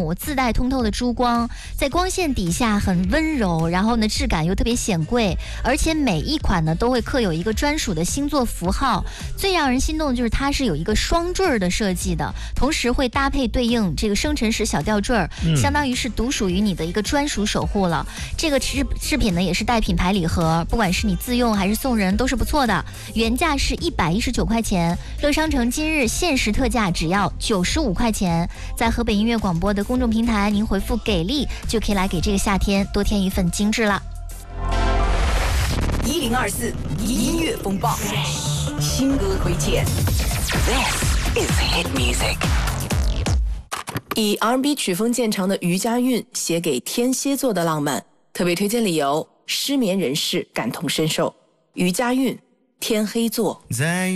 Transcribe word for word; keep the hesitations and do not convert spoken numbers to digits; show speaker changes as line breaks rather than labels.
母，自带通透的珠光，在光线底下很温柔，然后呢质感又特别显贵，而且每一款呢都会刻有一个专属的星座符号。最让人心动的就是它是有一个双坠的设计的，同时会搭配对应这个生辰石小吊坠，嗯、相当于是独属于你的一个专属守护了。这个饰饰品呢也是带品牌礼盒，不管是你自用还是送人都是不错的。原价是一百一十九块钱，乐商城今日限时特价只要九十五块钱。在河北音乐广播的公众平台，您回复给力就可以来给这个夏天多添一份精致了。
一零二四音乐风暴，新歌推荐。This is hit music。
以 R and B 曲风见长的余佳运写给天蝎座的浪漫，特别推荐理由：失眠人士感同身受。余佳运，天黑座。在